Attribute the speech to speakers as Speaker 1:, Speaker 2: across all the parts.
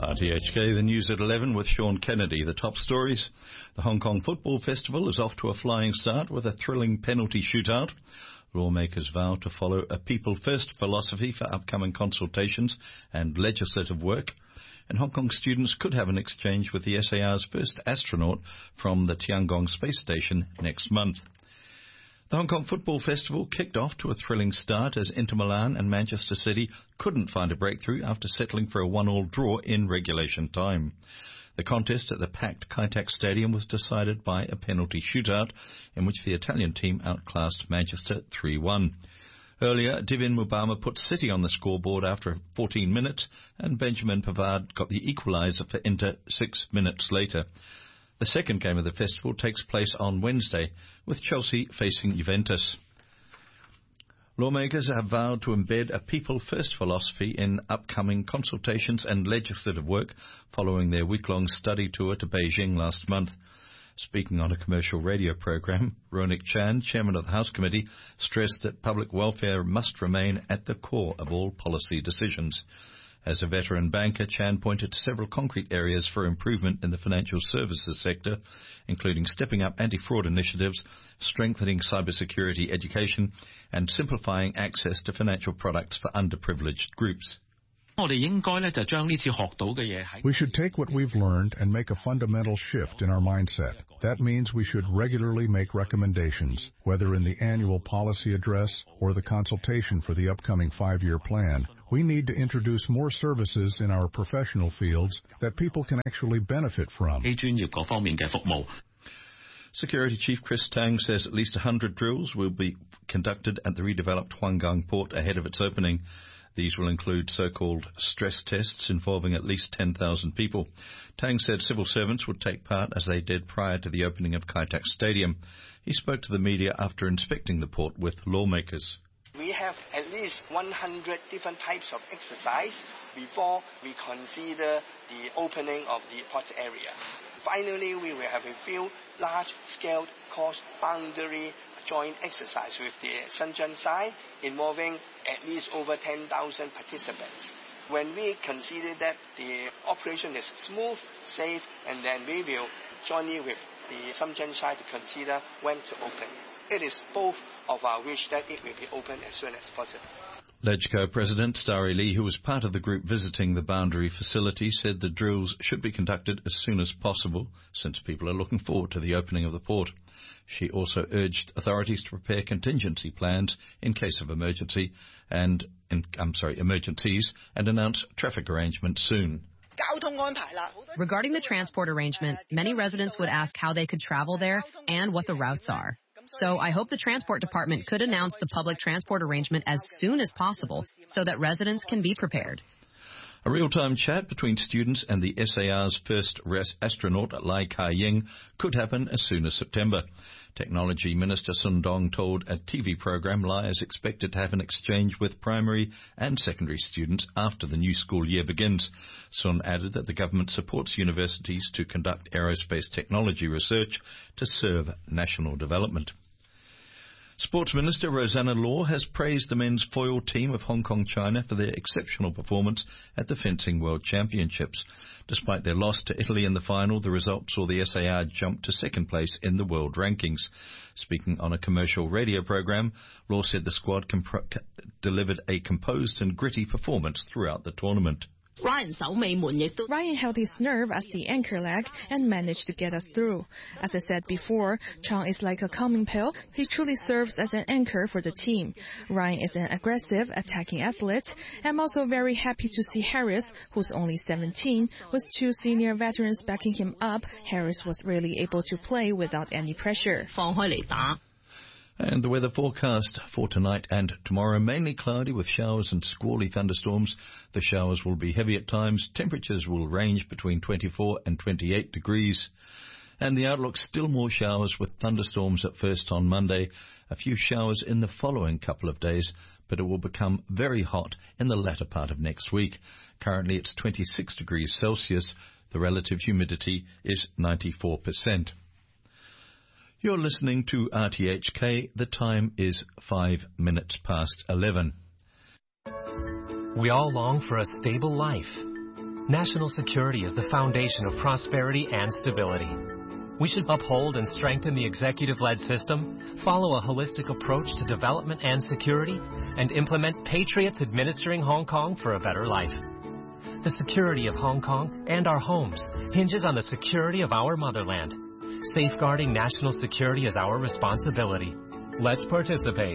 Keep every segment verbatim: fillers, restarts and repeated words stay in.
Speaker 1: R T H K, the news at eleven with Sean Kennedy. The top stories. The Hong Kong Football Festival is off to a flying start with a thrilling penalty shootout. Lawmakers vow to follow a people-first philosophy for upcoming consultations and legislative work. And Hong Kong students could have an exchange with the S A R's first astronaut from the Tiangong Space Station next month. The Hong Kong Football Festival kicked off to a thrilling start as Inter Milan and Manchester City couldn't find a breakthrough after settling for a one-all draw in regulation time. The contest at the packed Kai Tak Stadium was decided by a penalty shootout in which the Italian team outclassed Manchester three one. Earlier, Divin Mubama put City on the scoreboard after fourteen minutes, and Benjamin Pavard got the equaliser for Inter six minutes later. The second game of the festival takes place on Wednesday, with Chelsea facing Juventus. Lawmakers have vowed to embed a people-first philosophy in upcoming consultations and legislative work following their week-long study tour to Beijing last month. Speaking on a commercial radio program, Ronik Chan, chairman of the House Committee, stressed that public welfare must remain at the core of all policy decisions. As a veteran banker, Chan pointed to several concrete areas for improvement in the financial services sector, including stepping up anti-fraud initiatives, strengthening cybersecurity education, and simplifying access to financial products for underprivileged groups.
Speaker 2: We should take what we've learned and make a fundamental shift in our mindset. That means we should regularly make recommendations, whether in the annual policy address or the consultation for the upcoming five-year plan. We need to introduce more services in our professional fields that people can actually benefit from.
Speaker 1: Security Chief Chris Tang says at least one hundred drills will be conducted at the redeveloped Huanggang port ahead of its opening. These will include so-called stress tests involving at least ten thousand people. Tang said civil servants would take part as they did prior to the opening of Kai Tak Stadium. He spoke to the media after inspecting the port with lawmakers.
Speaker 3: We have at least one hundred different types of exercise before we consider the opening of the port area. Finally, we will have a few large-scale cross-boundary joint exercise with the Shenzhen side involving at least over ten thousand participants. When we consider that the operation is smooth, safe, and then we will jointly with the Shenzhen side to consider when to open. It is both of our wish that it will be open as soon as possible.
Speaker 1: LegCo President Starry Lee, who was part of the group visiting the boundary facility, said the drills should be conducted as soon as possible, since people are looking forward to the opening of the port. She also urged authorities to prepare contingency plans in case of emergency and in, I'm sorry, emergencies and announce traffic arrangements soon.
Speaker 4: Regarding the transport arrangement, many residents would ask how they could travel there and what the routes are. So I hope the Transport Department could announce the public transport arrangement as soon as possible so that residents can be prepared.
Speaker 1: A real-time chat between students and the S A R's first astronaut, Lai Ka-ying, could happen as soon as September. Technology Minister Sun Dong told a T V program Lai is expected to have an exchange with primary and secondary students after the new school year begins. Sun added that the government supports universities to conduct aerospace technology research to serve national development. Sports Minister Rosanna Law has praised the men's foil team of Hong Kong China for their exceptional performance at the Fencing World Championships. Despite their loss to Italy in the final, the result saw the S A R jump to second place in the world rankings. Speaking on a commercial radio program, Law said the squad comp- delivered a composed and gritty performance throughout the tournament.
Speaker 5: Ryan held his nerve as the anchor leg and managed to get us through. As I said before, Chang is like a calming pill. He truly serves as an anchor for the team. Ryan is an aggressive, attacking athlete. I'm also very happy to see Harris, who's only seventeen, with two senior veterans backing him up. Harris was really able to play without any pressure.
Speaker 1: And the weather forecast for tonight and tomorrow, mainly cloudy with showers and squally thunderstorms. The showers will be heavy at times. Temperatures will range between twenty-four and twenty-eight degrees. And the outlook, still more showers with thunderstorms at first on Monday. A few showers in the following couple of days, but it will become very hot in the latter part of next week. Currently it's twenty-six degrees Celsius. The relative humidity is ninety-four percent. You're listening to R T H K. The time is five minutes past eleven.
Speaker 6: We all long for a stable life. National security is the foundation of prosperity and stability. We should uphold and strengthen the executive-led system, follow a holistic approach to development and security, and implement patriots administering Hong Kong for a better life. The security of Hong Kong and our homes hinges on the security of our motherland. Safeguarding national security is our responsibility. Let's participate.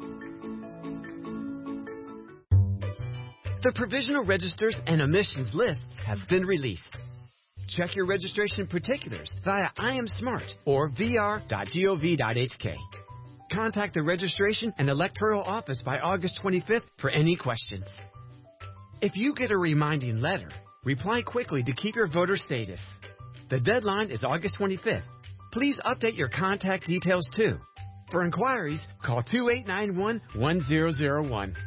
Speaker 7: The provisional registers and emissions lists have been released. Check your registration particulars via I am Smart or v r dot gov dot h k. Contact the Registration and Electoral Office by August twenty-fifth for any questions. If you get a reminding letter, reply quickly to keep your voter status. The deadline is August twenty-fifth. Please update your contact details too. For inquiries, call two eight nine one, one zero zero one.